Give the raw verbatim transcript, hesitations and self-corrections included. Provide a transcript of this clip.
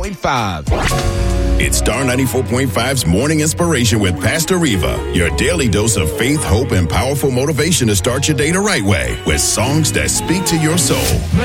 point five. It's Star ninety-four point five's Morning Inspiration with Pastor Reva, your daily dose of faith, hope, and powerful motivation to start your day the right way with songs that speak to your soul.